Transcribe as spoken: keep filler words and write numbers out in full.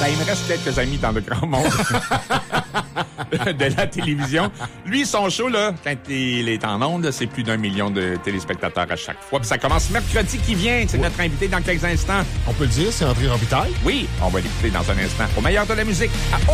Ben, il me reste quelques amis dans le grand monde de la télévision. Lui, son show, là, quand il est en ondes, c'est plus d'un million de téléspectateurs à chaque fois. Puis ça commence mercredi qui vient. C'est ouais. notre invité dans quelques instants. On peut le dire, c'est André Robitaille. Oui, on va l'écouter dans un instant. Au meilleur de la musique. À